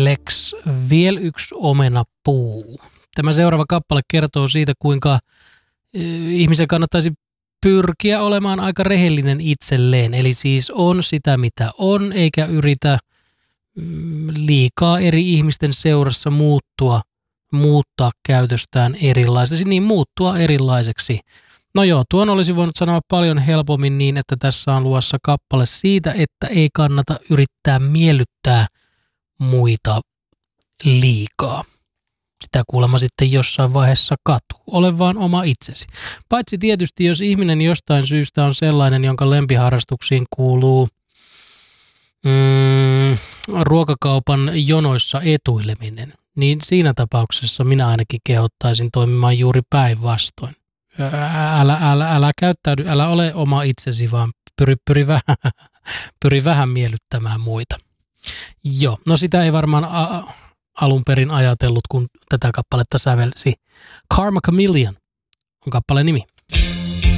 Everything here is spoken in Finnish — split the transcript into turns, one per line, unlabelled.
Lex, vielä yksi omenapuu. Tämä seuraava kappale kertoo siitä, kuinka ihmisen kannattaisi pyrkiä olemaan aika rehellinen itselleen. Eli siis on sitä, mitä on, eikä yritä liikaa eri ihmisten seurassa muuttaa käytöstään erilaiseksi, niin muuttua erilaiseksi. No joo, tuon olisi voinut sanoa paljon helpommin niin, että tässä on luvassa kappale siitä, että ei kannata yrittää miellyttää muita liikaa. Sitä kuulemma sitten jossain vaiheessa katuu. Ole vaan oma itsesi. Paitsi tietysti, jos ihminen jostain syystä on sellainen, jonka lempiharrastuksiin kuuluu ruokakaupan jonoissa etuileminen, niin siinä tapauksessa minä ainakin kehottaisin toimimaan juuri päinvastoin. Älä käyttäydy, älä ole oma itsesi, vaan pyri vähän miellyttämään muita. Joo, no sitä ei varmaan alun perin ajatellut, kun tätä kappaletta sävelsi. Karma Chameleon on kappaleen nimi.